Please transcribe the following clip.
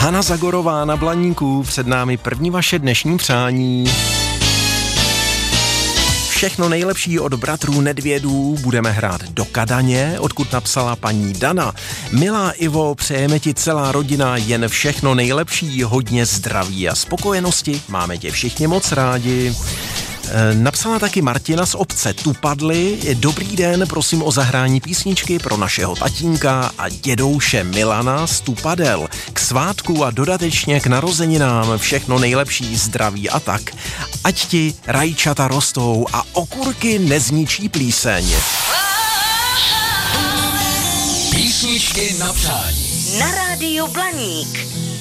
Hana Zagorová na Blaníku, před námi první vaše dnešní přání. Všechno nejlepší od bratrů Nedvědů budeme hrát do Kadaně, odkud napsala paní Dana. Milá Ivo, přejeme ti celá rodina jen všechno nejlepší, hodně zdraví a spokojenosti, máme tě všichni moc rádi. Napsala taky Martina z obce Tupadly. Dobrý den, prosím o zahrání písničky pro našeho tatínka a dědouše Milana z Tupadel. K svátku a dodatečně k narozeninám všechno nejlepší, zdraví a tak. Ať ti rajčata rostou a okurky nezničí plíseň. Písničky na přání. Na rádiu Blaník.